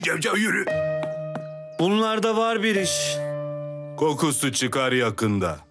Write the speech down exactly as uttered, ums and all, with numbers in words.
Cevcav yürü. Bunlarda var bir iş. Kokusu çıkar yakında.